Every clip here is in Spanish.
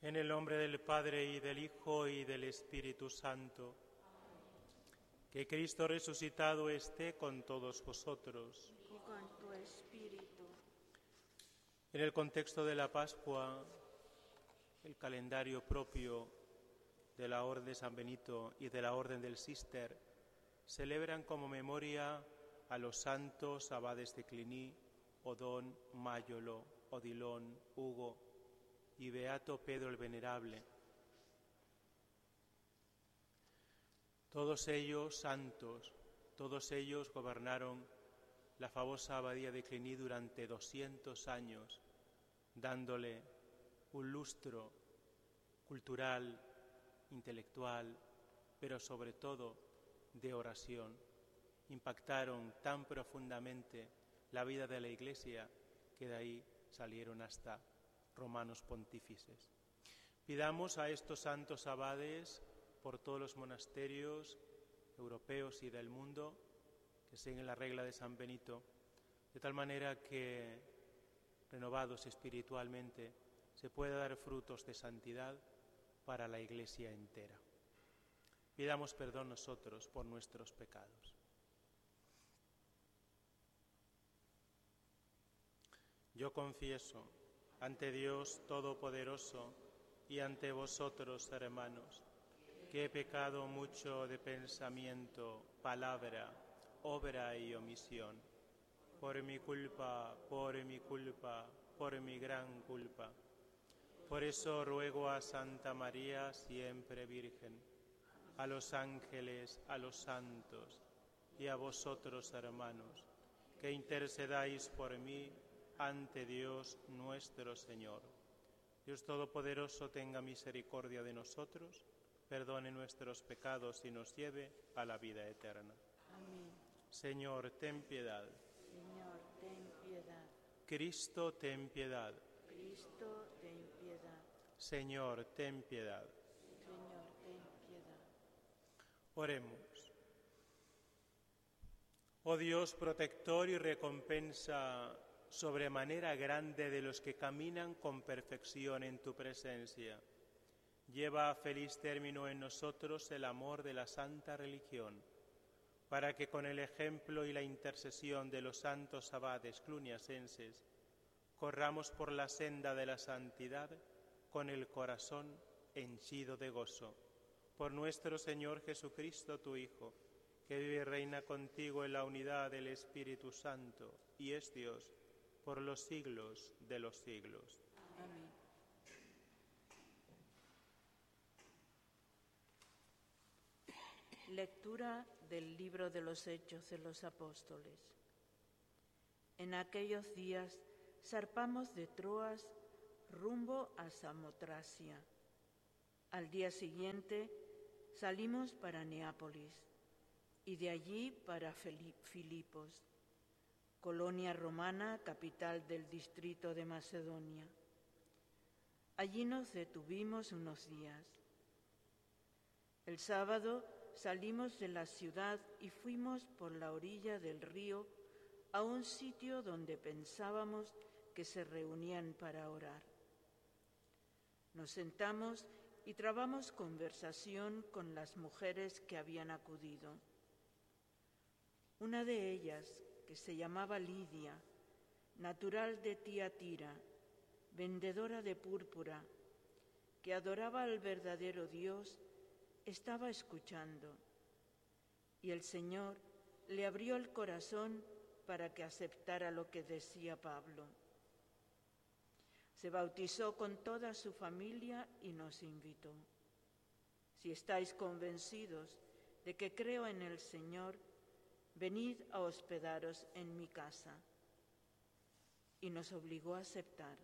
En el nombre del Padre, y del Hijo, y del Espíritu Santo. Que Cristo resucitado esté con todos vosotros. Y con tu espíritu. En el contexto de la Pascua, el calendario propio de la Orden de San Benito y de la Orden del Cister celebran como memoria a los santos abades de Cluny, Odón, Mayolo, Odilon, Hugo y Beato Pedro el Venerable. Todos ellos santos, todos ellos gobernaron la famosa abadía de Cluny durante 200 años, dándole un lustro cultural, intelectual, pero sobre todo de oración. Impactaron tan profundamente la vida de la Iglesia que de ahí salieron hasta romanos pontífices. Pidamos a estos santos abades por todos los monasterios europeos y del mundo que siguen la regla de San Benito, de tal manera que, renovados espiritualmente, se pueda dar frutos de santidad para la Iglesia entera. Pidamos perdón nosotros por nuestros pecados. Yo confieso ante Dios Todopoderoso y ante vosotros, hermanos, que he pecado mucho de pensamiento, palabra, obra y omisión, por mi culpa, por mi gran culpa. Por eso ruego a Santa María, siempre Virgen, a los ángeles, a los santos y a vosotros, hermanos, que intercedáis por mí ante Dios nuestro Señor. Dios Todopoderoso tenga misericordia de nosotros, perdone nuestros pecados y nos lleve a la vida eterna. Amén. Señor, ten piedad. Señor, ten piedad. Cristo, ten piedad. Cristo, ten piedad. Señor, ten piedad. Señor, ten piedad. Oremos. Oh Dios, protector y recompensa sobremanera grande de los que caminan con perfección en tu presencia, lleva a feliz término en nosotros el amor de la santa religión, para que con el ejemplo y la intercesión de los santos abades cluniacenses corramos por la senda de la santidad con el corazón henchido de gozo. Por nuestro Señor Jesucristo, tu Hijo, que vive y reina contigo en la unidad del Espíritu Santo y es Dios por los siglos de los siglos. Amén. Lectura del libro de los Hechos de los Apóstoles. En aquellos días zarpamos de Troas rumbo a Samotracia. Al día siguiente salimos para Neápolis y de allí para Filipos, colonia romana, capital del distrito de Macedonia. Allí nos detuvimos unos días. El sábado salimos de la ciudad y fuimos por la orilla del río a un sitio donde pensábamos que se reunían para orar. Nos sentamos y trabamos conversación con las mujeres que habían acudido. Una de ellas, que se llamaba Lidia, natural de Tiatira, vendedora de púrpura, que adoraba al verdadero Dios, estaba escuchando, y el Señor le abrió el corazón para que aceptara lo que decía Pablo. Se bautizó con toda su familia y nos invitó. Si estáis convencidos de que creo en el Señor, venid a hospedaros en mi casa. Y nos obligó a aceptar.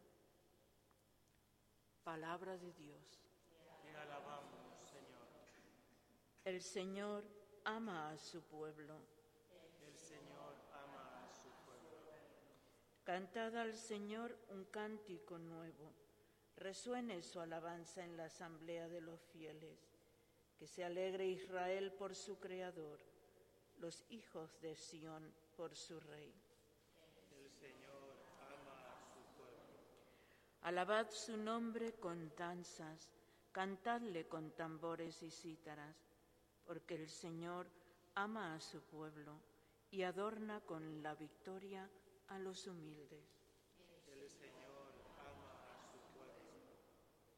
Palabra de Dios. Te alabamos, Señor. El Señor ama a su pueblo. El Señor ama a su pueblo. Cantad al Señor un cántico nuevo. Resuene su alabanza en la asamblea de los fieles. Que se alegre Israel por su Creador, los hijos de Sión por su Rey. El Señor ama a su pueblo. Alabad su nombre con danzas, cantadle con tambores y cítaras, porque el Señor ama a su pueblo y adorna con la victoria a los humildes. El Señor